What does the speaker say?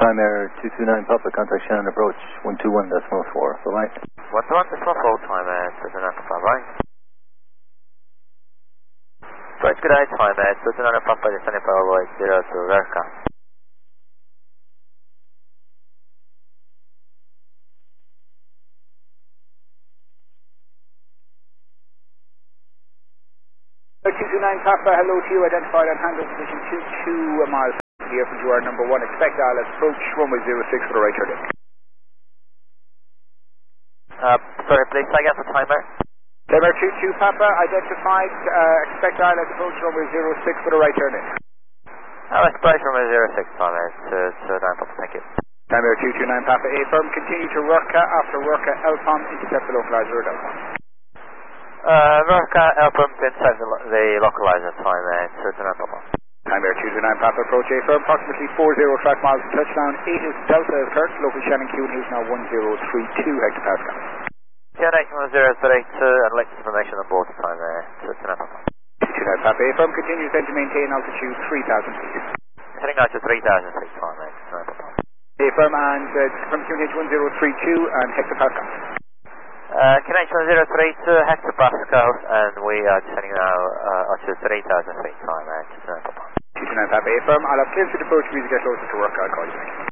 Time Air 229 Papa, contact Shannon approach 121.4 for right. 121.4, Time Air 229 Papa, right. Right, good day, Time Air 229 Papa, descending for runway 02 Verka. Papa, hello to you, identified on handle position 22 miles here from QR number 1, expect ILS approach runway 06 for the right turn. Sorry, please, I guess the timer. Timer 22 Papa, identified, expect ILS approach runway 06 for the right turn in. ILS approach runway 06, Time Air 229 Papa, thank you. Time Air 229 Papa, affirm, continue to Rurka, after Rurka, Elpom, intercept the localizer at Elpom. Rurka, Elpom, intercept the localizer, Time Air 229 Papa. Time Air 229 Papa, approach affirm, approximately 40 track miles to touchdown, 8 is Delta is Kurt, local Shannon Q, who's now 1032 hectopascal. Generation 1032 and latest information on board, Time Air 229 Papa. 229 Papa, affirm, continues then to maintain altitude 3,000 feet. Heading out to 3,000 feet, Time Air 229 Papa. Affirm and from QNH 1032 and hectopascal. QNH 1032 hectopascal, and we are descending now up to 3,000 feet, Time Air 229 Papa. 229 Papa, affirm, I'll have clearance to approach music get closer to work, I'll call you back.